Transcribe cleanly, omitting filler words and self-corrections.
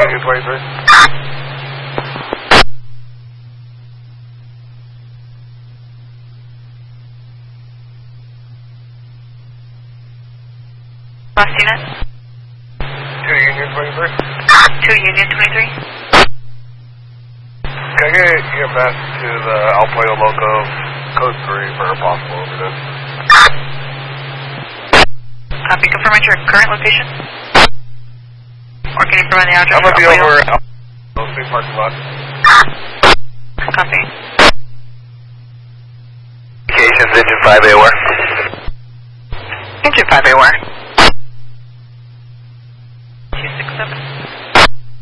Union 23. Last unit? 2 Union 23. 2 Union 23. Can I get EMS to the El Pollo Loco code 3 for a possible overdose? Copy. Confirm your current location? Or can you provide the address? I'm going to be for El over Pollo? El State parking lot. Copy. Communications, engine 5A where? Engine 5A where?